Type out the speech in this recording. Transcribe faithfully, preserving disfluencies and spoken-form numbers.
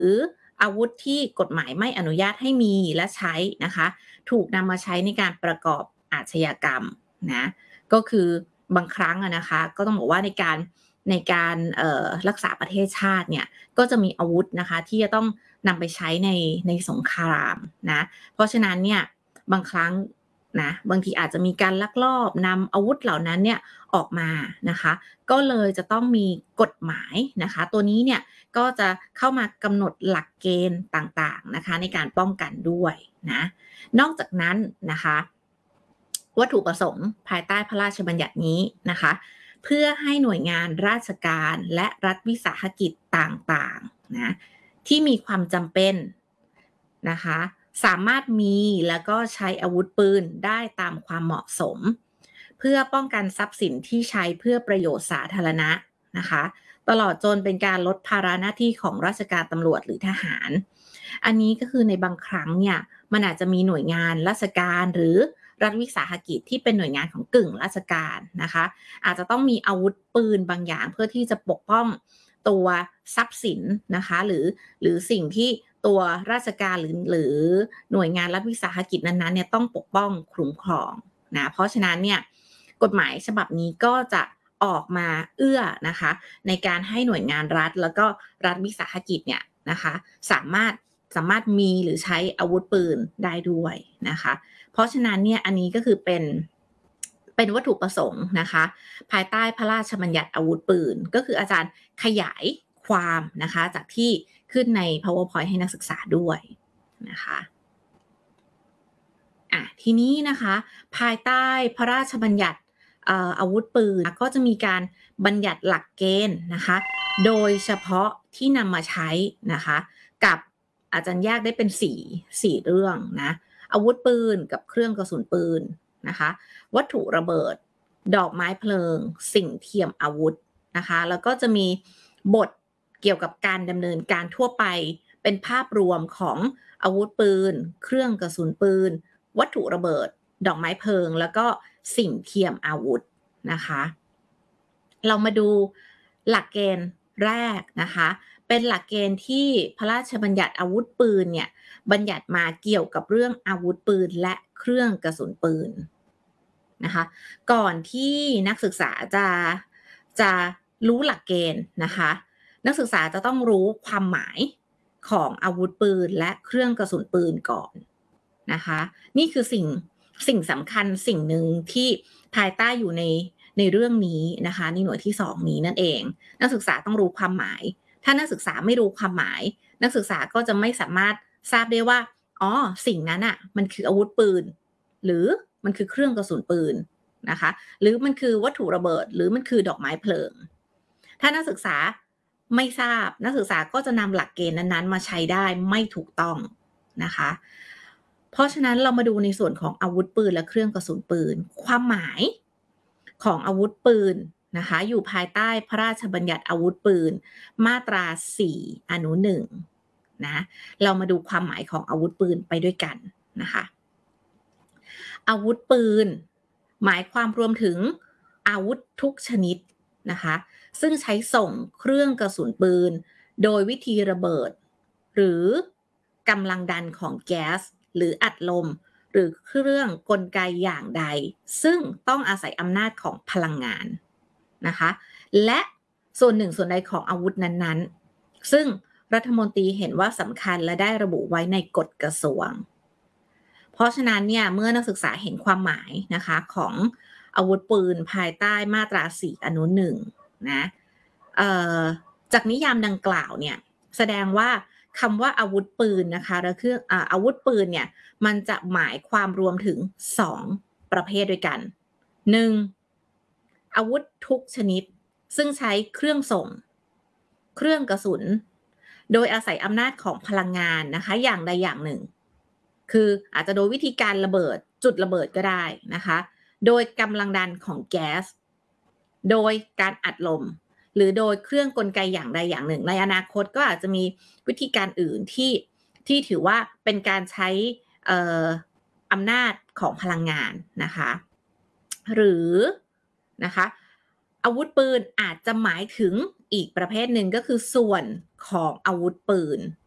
รืออาวุธที่กฎหมายไม่อนุญาตให้มีและใช้นะคะถูกนำมาใช้ในการประกอบอาชญากรรมนะก็คือบางครั้งอะนะคะก็ต้องบอกว่าในการในการรักษาประเทศชาติเนี่ยก็จะมีอาวุธนะคะที่จะต้องนำไปใช้ในในสงครามนะเพราะฉะนั้นเนี่ยบางครั้งนะบางทีอาจจะมีการลักลอบนำอาวุธเหล่านั้นเนี่ยออกมานะคะก็เลยจะต้องมีกฎหมายนะคะตัวนี้เนี่ยก็จะเข้ามากำหนดหลักเกณฑ์ต่างๆนะคะในการป้องกันด้วยนะนอกจากนั้นนะคะวัตถุประสงค์ภายใต้พระราชบัญญัตินี้นะคะเพื่อให้หน่วยงานราชการและรัฐวิสาหกิจต่างๆนะที่มีความจำเป็นนะคะสามารถมีแล้วก็ใช้อาวุธปืนได้ตามความเหมาะสมเพื่อป้องกันทรัพย์สินที่ใช้เพื่อประโยชน์สาธารณะนะคะตลอดจนเป็นการลดภาระหน้าที่ของราชการตำรวจหรือทหารอันนี้ก็คือในบางครั้งเนี่ยมันอาจจะมีหน่วยงานราชการหรือรัฐวิสาหกิจที่เป็นหน่วยงานของกึ่งราชการนะคะอาจจะต้องมีอาวุธปืนบางอย่างเพื่อที่จะปกป้องตัวทรัพย์สินนะคะหรือหรือสิ่งที่ตัวราชการหรือหรือหน่วยงานรัฐวิสาหกิจนั้นๆเนี่ยต้องปกป้องคุ้มครองนะเพราะฉะนั้นเนี่ยกฎหมายฉบับนี้ก็จะออกมาเอื้อนะคะในการให้หน่วยงานรัฐแล้วก็รัฐวิสาหกิจเนี่ยนะคะสามารถสามารถมีหรือใช้อาวุธปืนได้ด้วยนะคะเพราะฉะนั้นเนี่ยอันนี้ก็คือเป็นเป็นวัตถุประสงค์นะคะภายใต้พระราชบัญญัติอาวุธปืนก็คืออาจารย์ขยายความนะคะจากที่ขึ้นใน powerpoint ให้นักศึกษาด้วยนะคะอ่ะทีนี้นะคะภายใต้พระราชบัญญัติอาวุธปืนก็จะมีการบัญญัติหลักเกณฑ์นะคะโดยเฉพาะที่นำมาใช้นะคะกับอาจารย์แยกได้เป็นสี่ สี่เรื่องนะอาวุธปืนกับเครื่องกระสุนปืนนะคะวัตถุระเบิดดอกไม้เพลิงสิ่งเทียมอาวุธนะคะแล้วก็จะมีบทเกี่ยวกับการดำเนินการทั่วไปเป็นภาพรวมของอาวุธปืนเครื่องกระสุนปืนวัตถุระเบิดดอกไม้เพลิงแล้วก็สิ่งเทียมอาวุธนะคะเรามาดูหลักเกณฑ์แรกนะคะเป็นหลักเกณฑ์ที่พระราชบัญญัติอาวุธปืนเนี่ยบัญญัติมาเกี่ยวกับเรื่องอาวุธปืนและเครื่องกระสุนปืนนะคะก่อนที่นักศึกษาจะจะรู้หลักเกณฑ์นะคะนักศึกษาจะต้องรู้ความหมายของอาวุธปืนและเครื่องกระสุนปืนก่อนนะคะนี่คือสิ่งสิ่งสำคัญสิ่งหนึ่งที่ภายใต้อยู่ในในเรื่องนี้นะคะในหน่วยที่สองนี้นั่นเองนักศึกษาต้องรู้ความหมายถ้านักศึกษาไม่รู้ความหมายนักศึกษาก็จะไม่สามารถทราบได้ว่าอ๋อสิ่งนั้นอ่ะมันคืออาวุธปืนหรือมันคือเครื่องกระสุนปืนนะคะหรือมันคือวัตถุระเบิดหรือมันคือดอกไม้เพลิงถ้านักศึกษาไม่ทราบนักศึกษาก็จะนำหลักเกณฑ์นั้นๆมาใช้ได้ไม่ถูกต้องนะคะเพราะฉะนั้นเรามาดูในส่วนของอาวุธปืนและเครื่องกระสุนปืนความหมายของอาวุธปืนนะคะอยู่ภายใต้พระราชบัญญัติอาวุธปืนมาตราสี่อนุหนึ่งนะเรามาดูความหมายของอาวุธปืนไปด้วยกันนะคะอาวุธปืนหมายความรวมถึงอาวุธทุกชนิดนะคะซึ่งใช้ส่งเครื่องกระสุนปืนโดยวิธีระเบิดหรือกำลังดันของแก๊สหรืออัดลมหรือเครื่องกลไกอย่างใดซึ่งต้องอาศัยอำนาจของพลังงานนะคะและส่วนหนึ่งส่วนใดของอาวุธนั้นๆซึ่งรัฐมนตรีเห็นว่าสำคัญและได้ระบุไว้ในกฎกระทรวงเพราะฉะนั้นเนี่ยเมื่อนักศึกษาเห็นความหมายนะคะของอาวุธปืนภายใต้มาตราสี่อนุหนึ่งนะจากนิยามดังกล่าวเนี่ยแสดงว่าคำว่าอาวุธปืนนะคะและคืออาวุธปืนเนี่ยมันจะหมายความรวมถึงสองประเภทด้วยกันหนึ่งอาวุธทุกชนิดซึ่งใช้เครื่องส่งเครื่องกระสุนโดยอาศัยอำนาจของพลังงานนะคะอย่างใดอย่างหนึ่งคืออาจจะโดยวิธีการระเบิดจุดระเบิดก็ได้นะคะโดยกำลังดันของแก๊สโดยการอัดลมหรือโดยเครื่องกลไกอย่างใดอย่างหนึ่งในอนาคตก็อาจจะมีวิธีการอื่นที่ที่ถือว่าเป็นการใช้อำนาจของพลังงานนะคะหรือนะคะอาวุธปืนอาจจะหมายถึงอีกประเภทหนึ่งก็คือส่วนของอาวุธปืน